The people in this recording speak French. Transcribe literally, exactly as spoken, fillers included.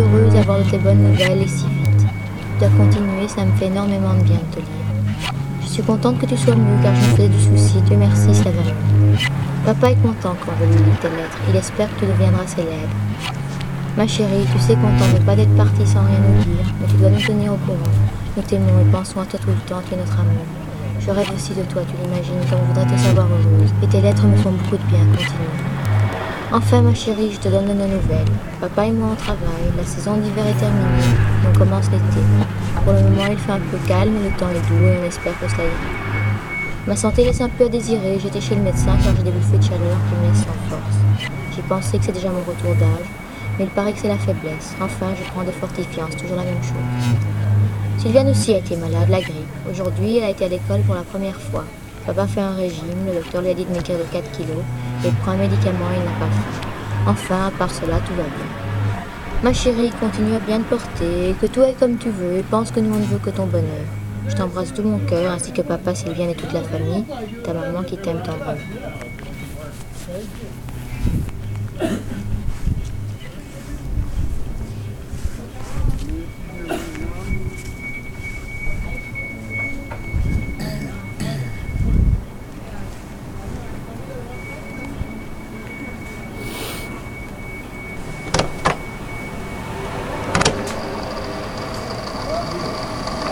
heureuse d'avoir de tes bonnes nouvelles et si vite. Tu dois continuer, ça me fait énormément de bien de te lire. Je suis contente que tu sois mieux car je me faisais du souci, Dieu merci, ça va mieux. Papa est content quand je lui lis tes lettres, il espère que tu deviendras célèbre. Ma chérie, tu sais qu'on t'en veut pas d'être partie sans rien nous dire, mais tu dois nous tenir au courant. Nous t'aimons et pensons à toi tout le temps, tu es notre amour. Je rêve aussi de toi, tu l'imagines, comme je voudrais te savoir heureuse. Et tes lettres me font beaucoup de bien, continue. Enfin, ma chérie, je te donne de nos nouvelles. Papa et moi on travaille, la saison d'hiver est terminée, et on commence l'été. Pour le moment, il fait un peu calme, le temps est doux et on espère que cela ira. Ma santé laisse un peu à désirer, j'étais chez le médecin car j'ai des bouffées de chaleur qui me laissent sans force. J'ai pensé que c'est déjà mon retour d'âge, mais il paraît que c'est la faiblesse. Enfin, je prends des fortifiants, c'est toujours la même chose. Sylviane aussi a été malade, la grippe. Aujourd'hui, elle a été à l'école pour la première fois. Papa fait un régime, le docteur lui a dit de maigrir de quatre kilos, et il prend un médicament et il n'a pas faim. Enfin, à part cela, tout va bien. Ma chérie, continue à bien te porter, que tout aille comme tu veux, et pense que nous on ne veut que ton bonheur. Je t'embrasse de mon cœur, ainsi que papa, Sylviane et toute la famille, ta maman qui t'aime tendrement.